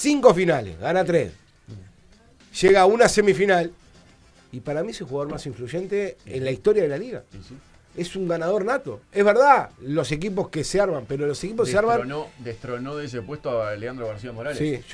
5 finales, gana 3. Llega a una semifinal. Y para mí es el jugador más influyente en la historia de la liga. Sí. Es un ganador nato. Es verdad, los equipos que se arman, pero los equipos se arman. Destronó de ese puesto a Leandro García Morales. Sí,